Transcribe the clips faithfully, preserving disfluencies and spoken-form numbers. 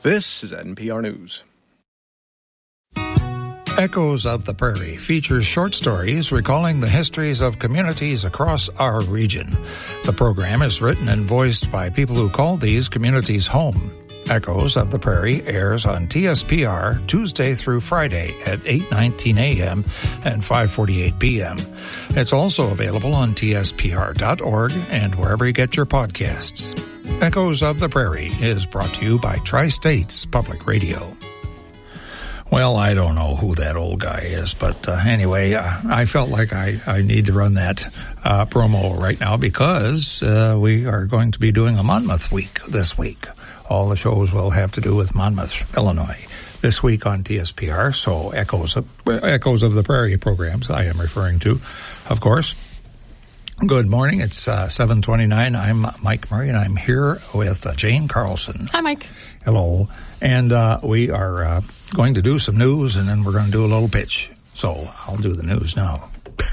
This is N P R News. Echoes of the Prairie features short stories recalling the histories of communities across our region. The program is written and voiced by people who call these communities home. Echoes of the Prairie airs on T S P R Tuesday through Friday at eight nineteen a.m. and five forty-eight p.m. It's also available on T S P R dot org and wherever you get your podcasts. Echoes of the Prairie is brought to you by Tri-States Public Radio. Well, I don't know who that old guy is, but uh, anyway, uh, I felt like I, I need to run that uh, promo right now because uh, we are going to be doing a Monmouth Week this week. All the shows will have to do with Monmouth, Illinois, this week on T S P R. So Echoes of, Echoes of the Prairie programs I am referring to, of course. Good morning. It's uh, seven twenty-nine. I'm Mike Murray, and I'm here with uh, Jane Carlson. Hi, Mike. Hello. And uh, we are uh, going to do some news, and then we're going to do a little pitch. So I'll do the news now.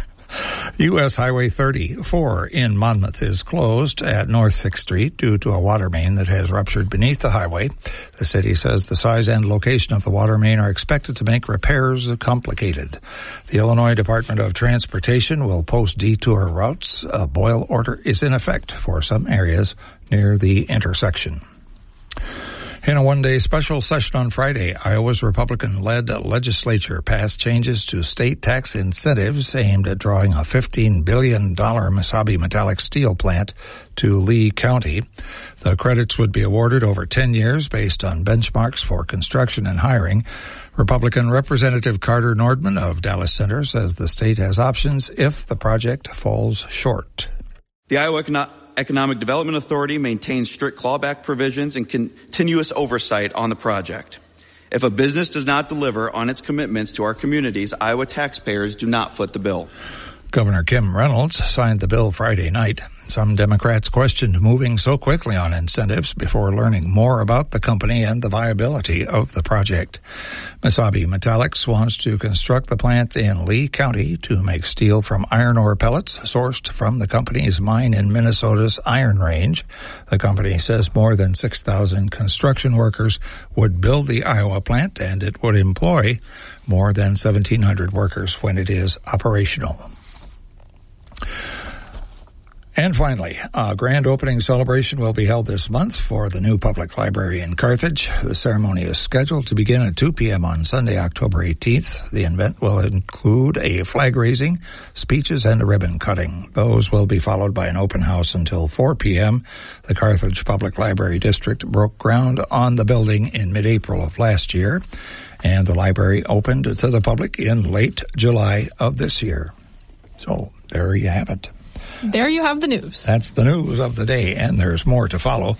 U S Highway thirty-four in Monmouth is closed at North sixth Street due to a water main that has ruptured beneath the highway. The city says the size and location of the water main are expected to make repairs complicated. The Illinois Department of Transportation will post detour routes. A boil order is in effect for some areas near the intersection. In a one-day special session on Friday, Iowa's Republican-led legislature passed changes to state tax incentives aimed at drawing a fifteen billion dollars Mesabi metallic steel plant to Lee County. The credits would be awarded over ten years based on benchmarks for construction and hiring. Republican Representative Carter Nordman of Dallas Center says the state has options if the project falls short. The Iowa Econo- Economic Development Authority maintains strict clawback provisions and continuous oversight on the project. If a business does not deliver on its commitments to our communities, Iowa taxpayers do not foot the bill. Governor Kim Reynolds signed the bill Friday night. Some Democrats questioned moving so quickly on incentives before learning more about the company and the viability of the project. Mesabi Metallics wants to construct the plant in Lee County to make steel from iron ore pellets sourced from the company's mine in Minnesota's Iron Range. The company says more than six thousand construction workers would build the Iowa plant, and it would employ more than seventeen hundred workers when it is operational. And finally, a grand opening celebration will be held this month for the new public library in Carthage. The ceremony is scheduled to begin at two p.m. on Sunday, October eighteenth. The event will include a flag raising, speeches, and a ribbon cutting. Those will be followed by an open house until four p.m. The Carthage Public Library District broke ground on the building in mid-April of last year, and the library opened to the public in late July of this year. So there you have it. There you have the news. That's the news of the day, and there's more to follow,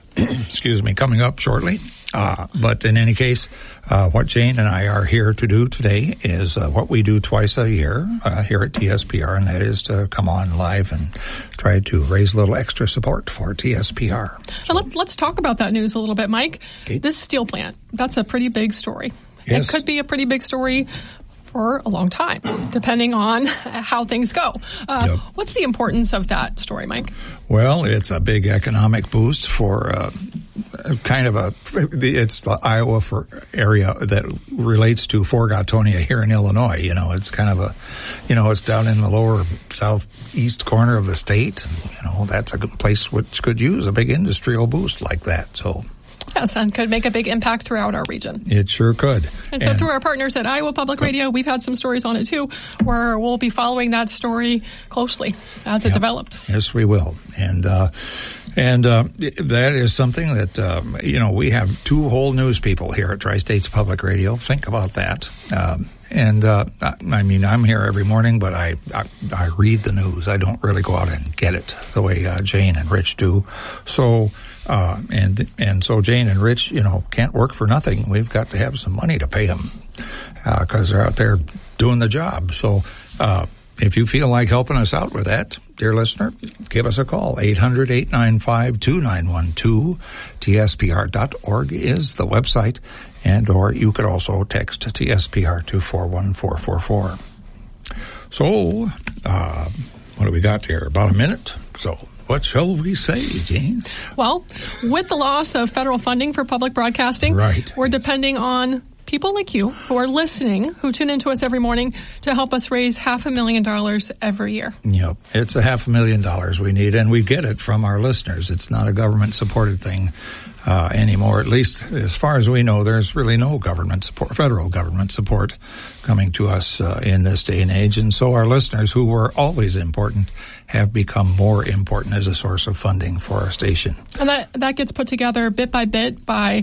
excuse me, coming up shortly. Uh, but in any case, uh, what Jane and I are here to do today is uh, what we do twice a year uh, here at T S P R, and that is to come on live and try to raise a little extra support for T S P R. So let, let's talk about that news a little bit, Mike. Okay. This steel plant, that's a pretty big story. Yes. It could be a pretty big story for a long time, depending on how things go. Uh, yep. What's the importance of that story, Mike? Well, it's a big economic boost for uh, kind of a, it's the Iowa for area that relates to Fort Gatonia here in Illinois. You know, it's kind of a, you know, it's down in the lower southeast corner of the state. You know, that's a good place which could use a big industrial boost like that. So. Yes, and could make a big impact throughout our region. It sure could. And so and, through our partners at Iowa Public Radio, we've had some stories on it too, where we'll be following that story closely as it yep. develops. Yes, we will. And, uh, and, uh, that is something that, um, you know, we have two whole news people here at Tri-States Public Radio. Think about that. Um, And, uh, I mean, I'm here every morning, but I, I, I read the news. I don't really go out and get it the way, uh, Jane and Rich do. So, uh, and, and so Jane and Rich, you know, can't work for nothing. We've got to have some money to pay them, uh, cause they're out there doing the job. So, uh, if you feel like helping us out with that, dear listener, give us a call. eight hundred, eight nine five, two nine one two. T S P R dot org is the website. And or you could also text T S P R to four one four four four. So, uh, what do we got here? About a minute. So what shall we say, Jane? Well, with the loss of federal funding for public broadcasting, right. we're depending on people like you who are listening, who tune into us every morning to help us raise half a million dollars every year. Yep. It's a half a million dollars we need, and we get it from our listeners. It's not a government-supported thing uh, anymore. At least as far as we know, there's really no government support, federal government support coming to us uh, in this day and age. And so our listeners, who were always important, have become more important as a source of funding for our station. And that, that gets put together bit by bit by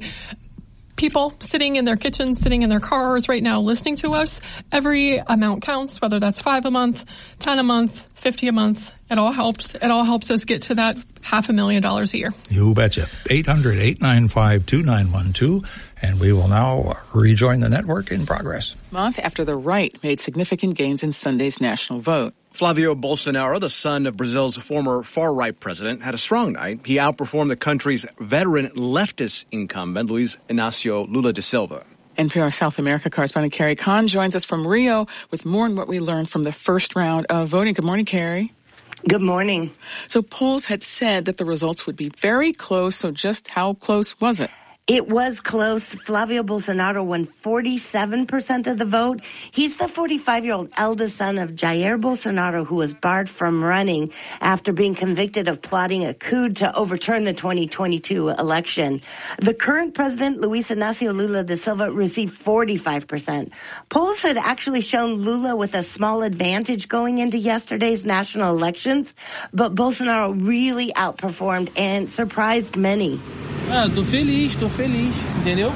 people sitting in their kitchens, sitting in their cars right now listening to us. Every amount counts, whether that's five a month, ten a month, fifty a month. It all helps. It all helps us get to that half a million dollars a year. You betcha. eight hundred, eight nine five, two nine one two. And we will now rejoin the network in progress. Month after the right made significant gains in Sunday's national vote. Flavio Bolsonaro, the son of Brazil's former far-right president, had a strong night. He outperformed the country's veteran leftist incumbent, Luiz Inácio Lula da Silva. N P R South America correspondent Carrie Kahn joins us from Rio with more on what we learned from the first round of voting. Good morning, Carrie. Good morning. So polls had said that the results would be very close, so just how close was it? It was close. Flavio Bolsonaro won forty-seven percent of the vote. He's the forty-five-year-old eldest son of Jair Bolsonaro, who was barred from running after being convicted of plotting a coup to overturn the twenty twenty-two election. The current president, Luiz Inácio Lula da Silva, received forty-five percent. Polls had actually shown Lula with a small advantage going into yesterday's national elections, but Bolsonaro really outperformed and surprised many. Ah, tô feliz, tô feliz, entendeu?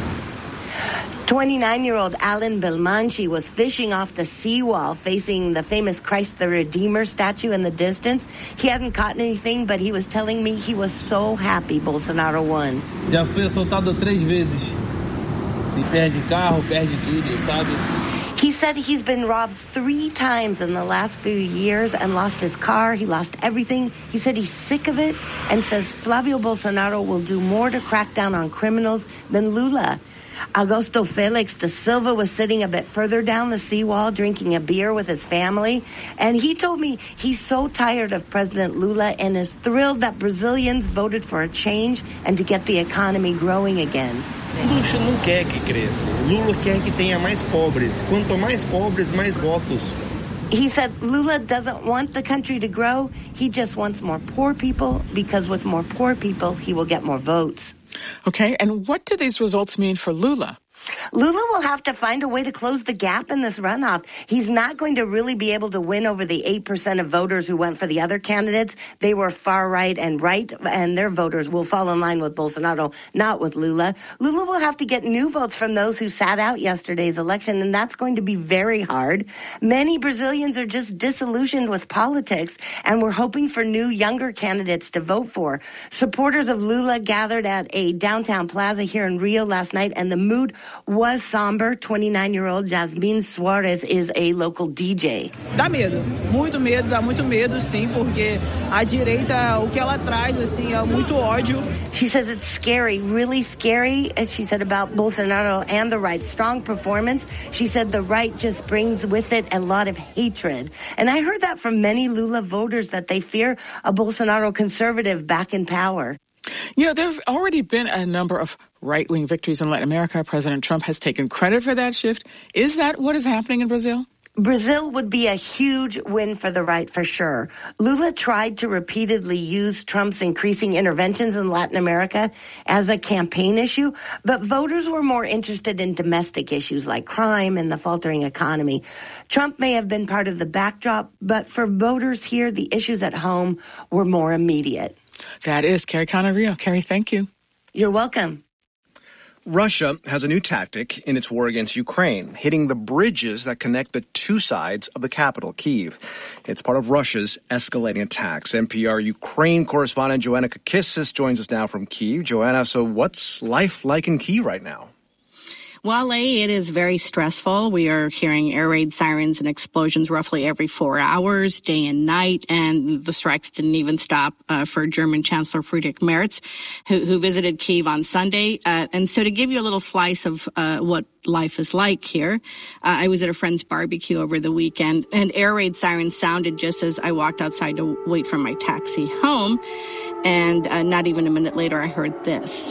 twenty-nine-year-old Alan Belmanchi was fishing off the seawall facing the famous Christ the Redeemer statue in the distance. He hadn't caught anything, but he was telling me he was so happy Bolsonaro won. Já fui assaltado três vezes. Se perde carro, perde tudo, sabe? He said he's been robbed three times in the last few years and lost his car. He lost everything. He said he's sick of it and says Flavio Bolsonaro will do more to crack down on criminals than Lula. Augusto Felix da Silva was sitting a bit further down the seawall drinking a beer with his family. And he told me he's so tired of President Lula and is thrilled that Brazilians voted for a change and to get the economy growing again. Lula não quer que cresça. Lula quer que tenha mais pobres. Quanto mais pobres, mais votos. He said Lula doesn't want the country to grow. He just wants more poor people because with more poor people, he will get more votes. Okay, and what do these results mean for Lula? Lula will have to find a way to close the gap in this runoff. He's not going to really be able to win over the eight percent of voters who went for the other candidates. They were far right and right, and their voters will fall in line with Bolsonaro, not with Lula. Lula will have to get new votes from those who sat out yesterday's election, and that's going to be very hard. Many Brazilians are just disillusioned with politics, and we're hoping for new, younger candidates to vote for. Supporters of Lula gathered at a downtown plaza here in Rio last night, and the mood was somber. twenty-nine-year-old Jasmine Suarez is a local D J. Dá medo, muito medo, dá muito medo, sim, porque a direita, o que ela traz, assim, é muito ódio. She says it's scary, really scary, as she said about Bolsonaro and the right. Strong performance. She said the right just brings with it a lot of hatred. And I heard that from many Lula voters that they fear a Bolsonaro conservative back in power. You know, there have already been a number of right-wing victories in Latin America. President Trump has taken credit for that shift. Is that what is happening in Brazil? Brazil would be a huge win for the right for sure. Lula tried to repeatedly use Trump's increasing interventions in Latin America as a campaign issue, but voters were more interested in domestic issues like crime and the faltering economy. Trump may have been part of the backdrop, but for voters here, the issues at home were more immediate. That is Carrie Canario. Carrie, thank you. You're welcome. Russia has a new tactic in its war against Ukraine, hitting the bridges that connect the two sides of the capital, Kyiv. It's part of Russia's escalating attacks. N P R Ukraine correspondent Joanna Kakissis joins us now from Kyiv. Joanna, so what's life like in Kyiv right now? Well, A, it is very stressful. We are hearing air raid sirens and explosions roughly every four hours, day and night, and the strikes didn't even stop uh, for German Chancellor Friedrich Merz, who, who visited Kyiv on Sunday. Uh, and so to give you a little slice of uh, what life is like here, uh, I was at a friend's barbecue over the weekend, and air raid sirens sounded just as I walked outside to wait for my taxi home. And uh, not even a minute later, I heard this.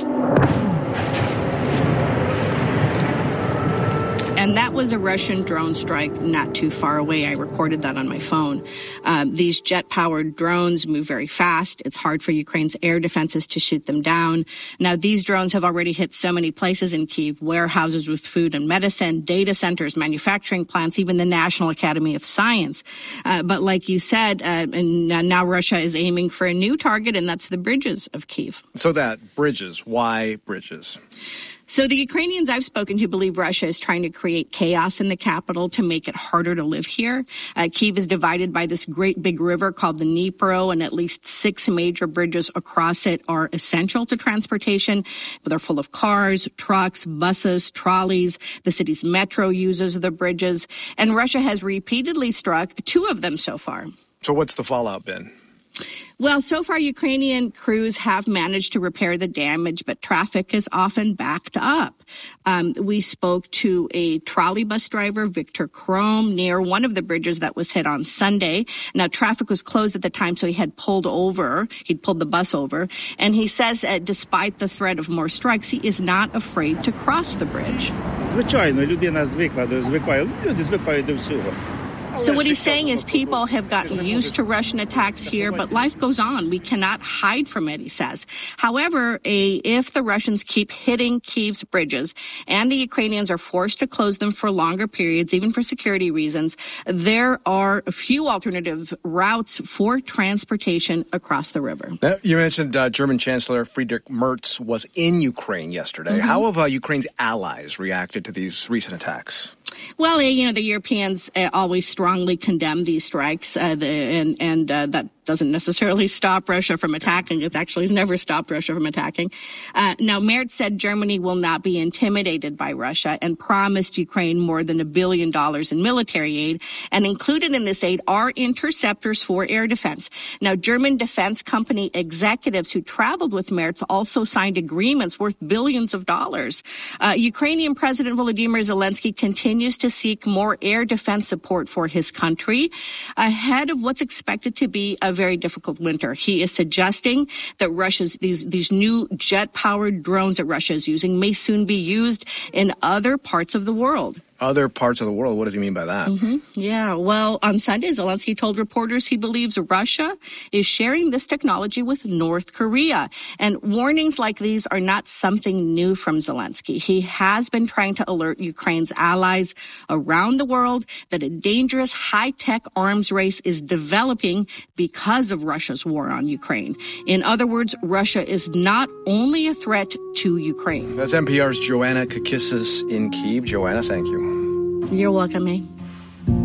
And that was a Russian drone strike not too far away. I recorded that on my phone. Um, these jet-powered drones move very fast. It's hard for Ukraine's air defenses to shoot them down. Now, these drones have already hit so many places in Kyiv, warehouses with food and medicine, data centers, manufacturing plants, even the National Academy of Science. Uh, but like you said, uh, and now Russia is aiming for a new target, and that's the bridges of Kyiv. So that bridges, why bridges? So the Ukrainians I've spoken to believe Russia is trying to create chaos in the capital to make it harder to live here. Uh, Kyiv is divided by this great big river called the Dnipro, and at least six major bridges across it are essential to transportation. They're full of cars, trucks, buses, trolleys. The city's metro uses the bridges, and Russia has repeatedly struck two of them so far. So what's the fallout been? Well, so far, Ukrainian crews have managed to repair the damage, but traffic is often backed up. Um, we spoke to a trolley bus driver, Victor Krom, near one of the bridges that was hit on Sunday. Now, traffic was closed at the time, so he had pulled over. He'd pulled the bus over. And he says that despite the threat of more strikes, he is not afraid to cross the bridge. Звичайно, людина звикла, звикає, люди звикають до всього. So what he's saying is people have gotten used to Russian attacks here, but life goes on. We cannot hide from it, he says. However, a, if the Russians keep hitting Kyiv's bridges and the Ukrainians are forced to close them for longer periods, even for security reasons, there are a few alternative routes for transportation across the river. Now, you mentioned uh, German Chancellor Friedrich Merz was in Ukraine yesterday. Mm-hmm. How have uh, Ukraine's allies reacted to these recent attacks? Well, you know, the Europeans uh, always strongly condemn these strikes, uh, the, and, and uh, that doesn't necessarily stop Russia from attacking. It actually has never stopped Russia from attacking. Uh, now, Merz said Germany will not be intimidated by Russia and promised Ukraine more than a billion dollars in military aid. And included in this aid are interceptors for air defense. Now, German defense company executives who traveled with Merz also signed agreements worth billions of dollars. Uh, Ukrainian President Volodymyr Zelensky continues to seek more air defense support for his country ahead of what's expected to be a very difficult winter. He is suggesting that Russia's these these new jet-powered drones that Russia is using may soon be used in other parts of the world. Other parts of the world? What does he mean by that? Mm-hmm. Yeah, well, on Sunday, Zelensky told reporters he believes Russia is sharing this technology with North Korea. And warnings like these are not something new from Zelensky. He has been trying to alert Ukraine's allies around the world that a dangerous high-tech arms race is developing because of Russia's war on Ukraine. In other words, Russia is not only a threat to Ukraine. That's N P R's Joanna Kakissis in Kyiv. Joanna, thank you. You're welcome, eh?